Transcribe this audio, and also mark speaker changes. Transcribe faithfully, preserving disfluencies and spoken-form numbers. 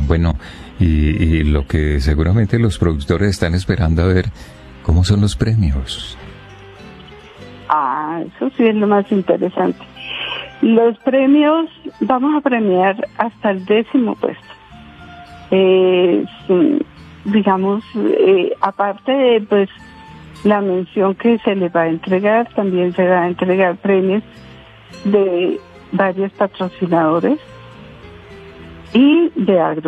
Speaker 1: Bueno, y, y lo que seguramente los productores están esperando a ver, ¿cómo son los premios?
Speaker 2: Ah, eso sí es lo más interesante. Los premios, vamos a premiar hasta el décimo puesto. Eh, sí, digamos, eh, aparte de pues la mención que se les va a entregar, también se va a entregar premios de varios patrocinadores y de agro.